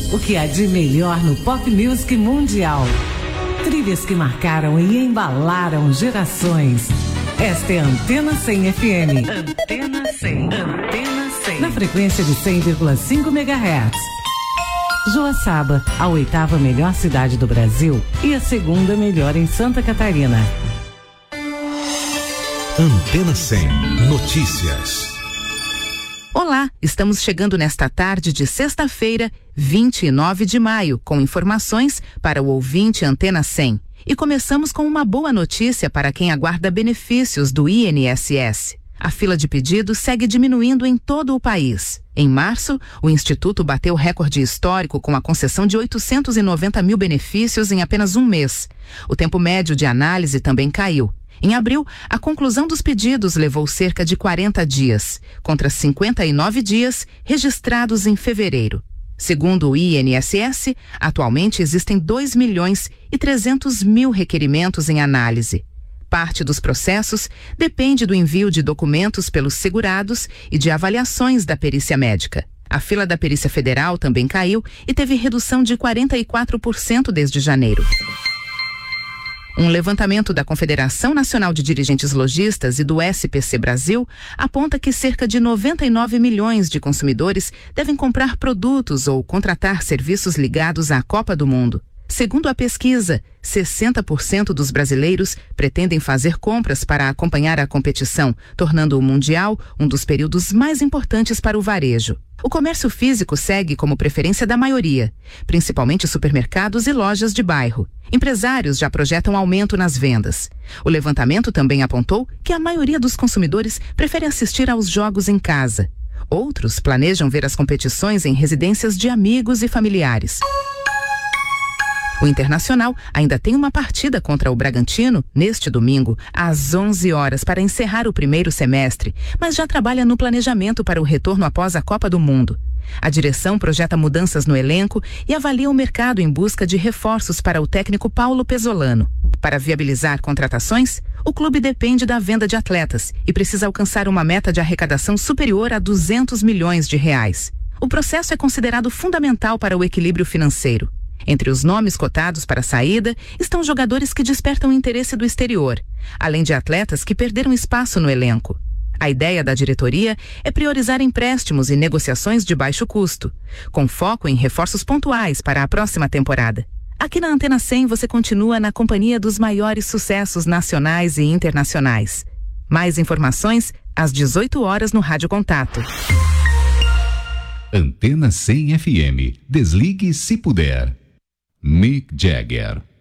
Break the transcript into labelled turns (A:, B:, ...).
A: O que há de melhor no pop music mundial. Trilhas que marcaram e embalaram gerações. Esta é a Antena 100 FM. Antena 100. Antena 100. Na frequência de 100,5 MHz. Joaçaba, a 8ª melhor cidade do Brasil e a 2ª melhor em Santa Catarina.
B: Antena 100 Notícias.
C: Olá, estamos chegando nesta tarde de sexta-feira, 29 de maio, com informações para o ouvinte Antena 100. E começamos com uma boa notícia para quem aguarda benefícios do INSS. A fila de pedidos segue diminuindo em todo o país. Em março, o Instituto bateu recorde histórico com a concessão de 890 mil benefícios em apenas um mês. O tempo médio de análise também caiu. Em abril, a conclusão dos pedidos levou cerca de 40 dias, contra 59 dias registrados em fevereiro. Segundo o INSS, atualmente existem 2.300.000 requerimentos em análise. Parte dos processos depende do envio de documentos pelos segurados e de avaliações da perícia médica. A fila da Perícia Federal também caiu e teve redução de 44% desde janeiro. Um levantamento da Confederação Nacional de Dirigentes Lojistas e do SPC Brasil aponta que cerca de 99 milhões de consumidores devem comprar produtos ou contratar serviços ligados à Copa do Mundo. Segundo a pesquisa, 60% dos brasileiros pretendem fazer compras para acompanhar a competição, tornando o Mundial um dos períodos mais importantes para o varejo. O comércio físico segue como preferência da maioria, principalmente supermercados e lojas de bairro. Empresários já projetam aumento nas vendas. O levantamento também apontou que a maioria dos consumidores prefere assistir aos jogos em casa. Outros planejam ver as competições em residências de amigos e familiares. O Internacional ainda tem uma partida contra o Bragantino neste domingo, às 11 horas, para encerrar o primeiro semestre, mas já trabalha no planejamento para o retorno após a Copa do Mundo. A direção projeta mudanças no elenco e avalia o mercado em busca de reforços para o técnico Paulo Pesolano. Para viabilizar contratações, o clube depende da venda de atletas e precisa alcançar uma meta de arrecadação superior a 200 milhões de reais. O processo é considerado fundamental para o equilíbrio financeiro. Entre os nomes cotados para a saída estão jogadores que despertam interesse do exterior, além de atletas que perderam espaço no elenco. A ideia da diretoria é priorizar empréstimos e negociações de baixo custo, com foco em reforços pontuais para a próxima temporada. Aqui na Antena 100 você continua na companhia dos maiores sucessos nacionais e internacionais. Mais informações às 18 horas no Rádio Contato.
B: Antena 100 FM. Desligue se puder. Mick Jagger.